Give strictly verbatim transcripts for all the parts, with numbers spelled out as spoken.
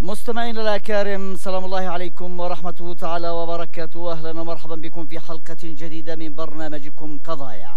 مستمعينا الأكارم، سلام الله عليكم ورحمته تعالى وبركاته. أهلا ومرحبا بكم في حلقة جديدة من برنامجكم قضايا.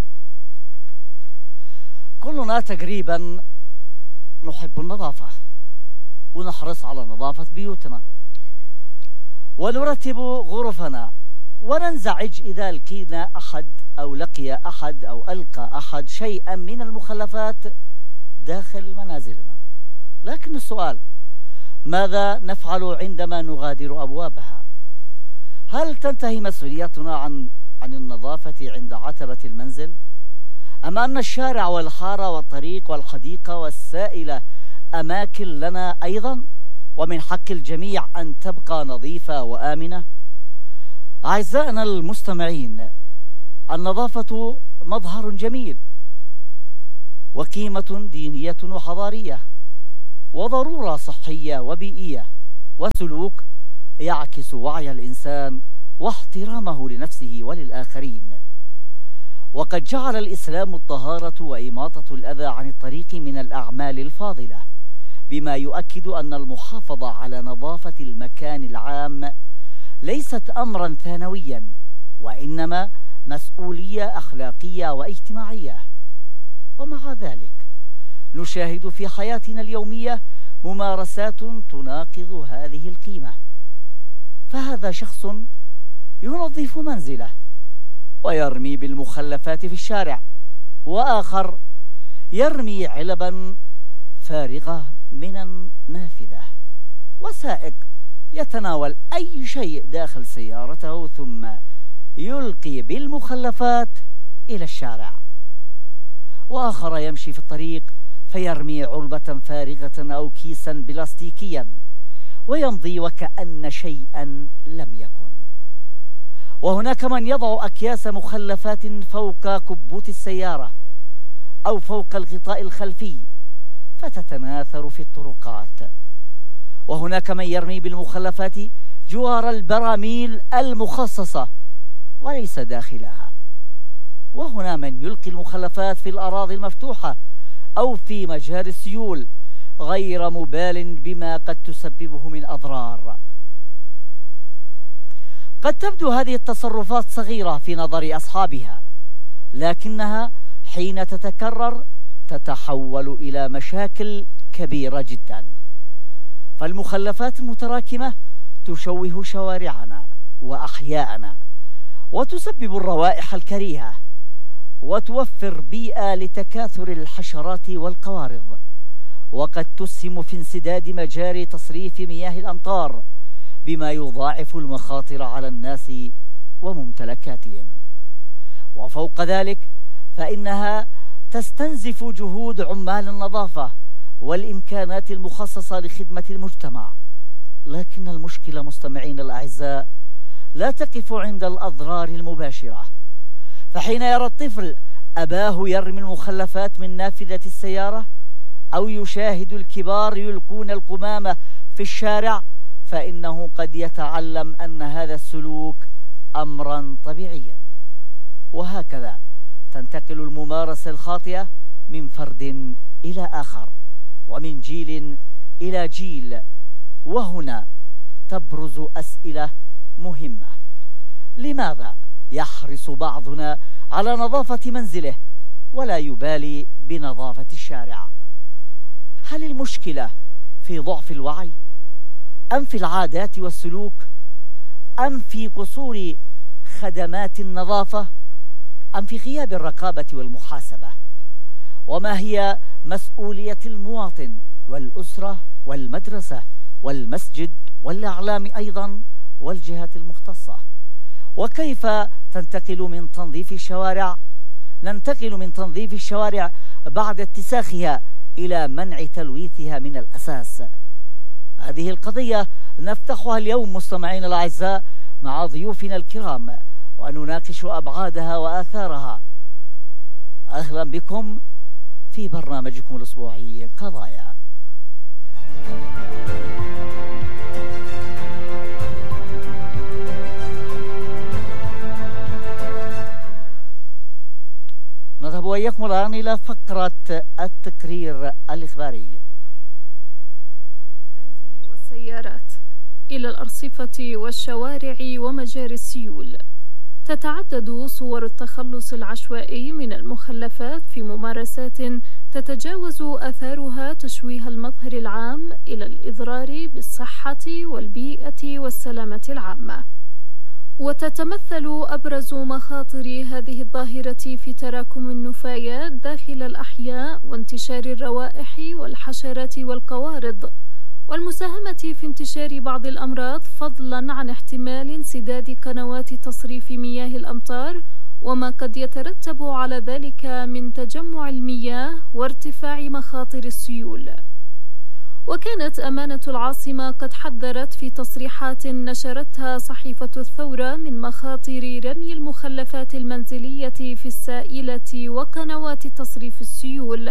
كلنا تقريبا نحب النظافة ونحرص على نظافة بيوتنا ونرتب غرفنا، وننزعج إذا لقينا أحد أو لقي أحد أو ألقى أحد شيئا من المخلفات داخل منازلنا. لكن السؤال: ماذا نفعل عندما نغادر أبوابها؟ هل تنتهي مسؤوليتنا عن عن النظافة عند عتبة المنزل؟ أم أن الشارع والحارة والطريق والحديقة والسائلة أماكن لنا أيضا، ومن حق الجميع أن تبقى نظيفة وآمنة؟ أعزائنا المستمعين، النظافة مظهر جميل وقيمة دينية وحضارية وضرورة صحية وبيئية وسلوك يعكس وعي الإنسان واحترامه لنفسه وللآخرين. وقد جعل الإسلام الطهارة وإماطة الأذى عن الطريق من الأعمال الفاضلة، بما يؤكد أن المحافظة على نظافة المكان العام ليست أمرا ثانويا، وإنما مسؤولية أخلاقية واجتماعية. ومع ذلك نشاهد في حياتنا اليومية ممارسات تناقض هذه القيمة. فهذا شخص ينظف منزله ويرمي بالمخلفات في الشارع، وآخر يرمي علبا فارغة من النافذة، وسائق يتناول أي شيء داخل سيارته ثم يلقي بالمخلفات إلى الشارع، وآخر يمشي في الطريق فيرمي علبة فارغة أو كيسا بلاستيكيا ويمضي وكأن شيئا لم يكن. وهناك من يضع أكياس مخلفات فوق كبوت السيارة أو فوق الغطاء الخلفي فتتناثر في الطرقات. وهناك من يرمي بالمخلفات جوار البراميل المخصصة وليس داخلها. وهنا من يلقي المخلفات في الأراضي المفتوحة أو في مجاري السيول غير مبال بما قد تسببه من أضرار. قد تبدو هذه التصرفات صغيرة في نظر أصحابها، لكنها حين تتكرر تتحول إلى مشاكل كبيرة جدا. فالمخلفات المتراكمة تشوه شوارعنا وأحياءنا وتسبب الروائح الكريهة وتوفر بيئة لتكاثر الحشرات والقوارض، وقد تسهم في انسداد مجاري تصريف مياه الأمطار بما يضاعف المخاطر على الناس وممتلكاتهم. وفوق ذلك فإنها تستنزف جهود عمال النظافة والإمكانات المخصصة لخدمة المجتمع. لكن المشكلة مستمعين الأعزاء لا تقف عند الأضرار المباشرة، فحين يرى الطفل أباه يرمي المخلفات من نافذة السيارة أو يشاهد الكبار يلقون القمامة في الشارع فإنه قد يتعلم أن هذا السلوك أمرا طبيعيا. وهكذا تنتقل الممارسة الخاطئة من فرد إلى آخر ومن جيل إلى جيل. وهنا تبرز أسئلة مهمة: لماذا يحرص بعضنا على نظافة منزله ولا يبالي بنظافة الشارع؟ هل المشكلة في ضعف الوعي، أم في العادات والسلوك، أم في قصور خدمات النظافة، أم في غياب الرقابة والمحاسبة؟ وما هي مسؤولية المواطن والأسرة والمدرسة والمسجد والإعلام أيضا والجهات المختصة؟ وكيف تنتقل من تنظيف الشوارع ننتقل من تنظيف الشوارع بعد اتساخها إلى منع تلويثها من الأساس؟ هذه القضية نفتحها اليوم مستمعينا الأعزاء مع ضيوفنا الكرام ونناقش أبعادها وآثارها. أهلا بكم في برنامجكم الأسبوعي قضايا. نذهب وإياكم الآن إلى فقرة التقرير الإخباري. المنزل والسيارة إلى الأرصفة والشوارع ومجاري السيول. تتعدد صور التخلص العشوائي من المخلفات في ممارسات تتجاوز آثارها تشويه المظهر العام إلى الإضرار بالصحة والبيئة والسلامة العامة. وتتمثل أبرز مخاطر هذه الظاهرة في تراكم النفايات داخل الأحياء وانتشار الروائح والحشرات والقوارض، والمساهمة في انتشار بعض الأمراض، فضلا عن احتمال انسداد قنوات تصريف مياه الأمطار وما قد يترتب على ذلك من تجمع المياه وارتفاع مخاطر السيول. وكانت أمانة العاصمة قد حذرت في تصريحات نشرتها صحيفة الثورة من مخاطر رمي المخلفات المنزلية في السائلة وقنوات تصريف السيول،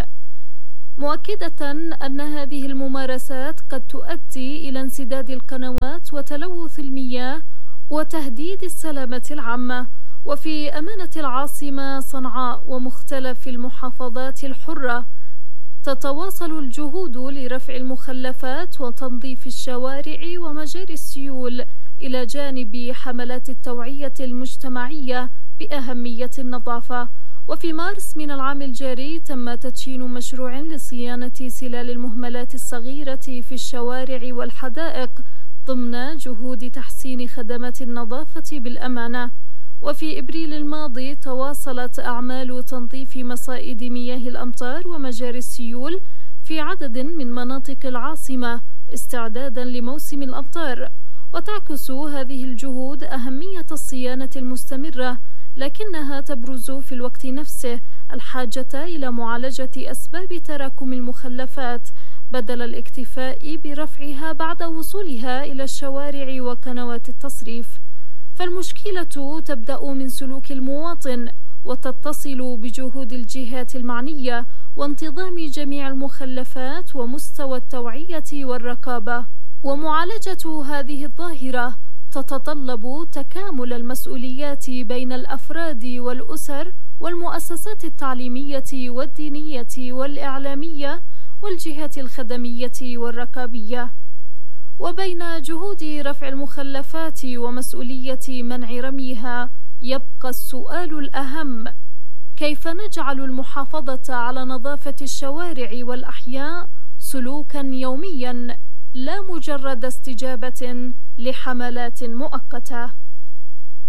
مؤكدة أن هذه الممارسات قد تؤدي إلى انسداد القنوات وتلوث المياه وتهديد السلامة العامة. وفي أمانة العاصمة صنعاء ومختلف المحافظات الحرة تتواصل الجهود لرفع المخلفات وتنظيف الشوارع ومجاري السيول، إلى جانب حملات التوعية المجتمعية بأهمية النظافة. وفي مارس من العام الجاري تم تدشين مشروع لصيانة سلال المهملات الصغيرة في الشوارع والحدائق ضمن جهود تحسين خدمات النظافة بالأمانة. وفي إبريل الماضي تواصلت أعمال تنظيف مصائد مياه الأمطار ومجاري السيول في عدد من مناطق العاصمة استعدادا لموسم الأمطار. وتعكس هذه الجهود أهمية الصيانة المستمرة، لكنها تبرز في الوقت نفسه الحاجة إلى معالجة أسباب تراكم المخلفات بدل الاكتفاء برفعها بعد وصولها إلى الشوارع وقنوات التصريف. فالمشكلة تبدأ من سلوك المواطن وتتصل بجهود الجهات المعنية وانتظام جميع المخلفات ومستوى التوعية والرقابة. ومعالجة هذه الظاهرة تتطلب تكامل المسؤوليات بين الأفراد والأسر والمؤسسات التعليمية والدينية والإعلامية والجهات الخدمية والرقابية. وبين جهود رفع المخلفات ومسؤولية منع رميها يبقى السؤال الأهم: كيف نجعل المحافظة على نظافة الشوارع والأحياء سلوكا يوميا لا مجرد استجابة لحملات مؤقتة؟